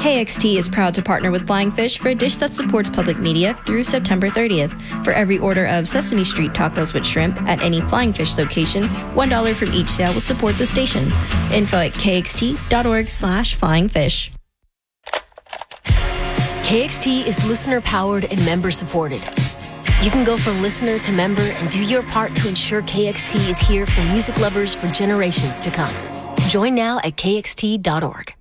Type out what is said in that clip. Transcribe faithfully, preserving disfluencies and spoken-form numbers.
K X T is proud to partner with Flying Fish for a dish that supports public media through September thirtieth. For every order of Sesame Street tacos with shrimp at any Flying Fish location, one dollar from each sale will support the station. Info at kxt.org slash flying fish. K X T is listener-powered and member-supported. You can go from listener to member and do your part to ensure K X T is here for music lovers for generations to come. Join now at k x t dot org.